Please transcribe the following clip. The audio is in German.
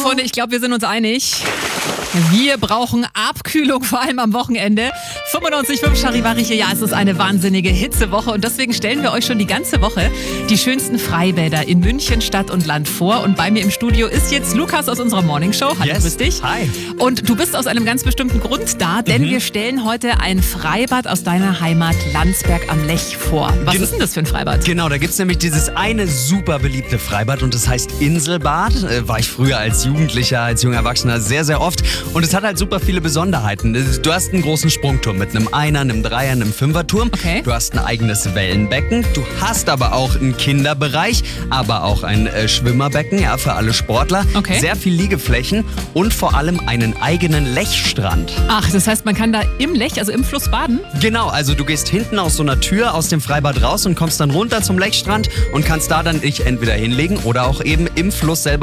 Freunde, ich glaube, wir sind uns einig. Wir brauchen Abkühlung, vor allem am Wochenende. 95.5 Charivari hier. Ja, es ist eine wahnsinnige Hitzewoche und deswegen stellen wir euch schon die ganze Woche die schönsten Freibäder in München, Stadt und Land vor. Und bei mir im Studio ist jetzt Lukas aus unserer Morningshow. Hallo, grüß dich. Hi. Und du bist aus einem ganz bestimmten Grund da, denn wir stellen heute ein Freibad aus deiner Heimat Landsberg am Lech vor. Was ist denn das für ein Freibad? Genau, da gibt es nämlich dieses eine super beliebte Freibad und das heißt Inselbad. War ich früher als Jugendlicher, als junger Erwachsener sehr, sehr oft. Und es hat halt super viele Besonderheiten. Du hast einen großen Sprungturm mit einem Einer, einem Dreier, einem Fünferturm. Okay. Du hast ein eigenes Wellenbecken. Du hast aber auch einen Kinderbereich, aber auch ein Schwimmerbecken, ja, für alle Sportler. Okay. Sehr viel Liegeflächen und vor allem einen eigenen Lechstrand. Ach, das heißt, man kann da im Lech, also im Fluss baden? Genau, also du gehst hinten aus so einer Tür aus dem Freibad raus und kommst dann runter zum Lechstrand und kannst da dann dich entweder hinlegen oder auch eben im Fluss selber